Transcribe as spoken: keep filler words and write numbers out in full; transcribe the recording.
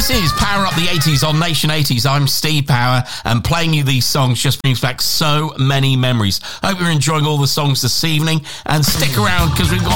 This is Power Up the eighties on Nation eighties. I'm Steve Power, and playing you these songs just brings back so many memories. I hope you're enjoying all the songs this evening, and stick around because we've got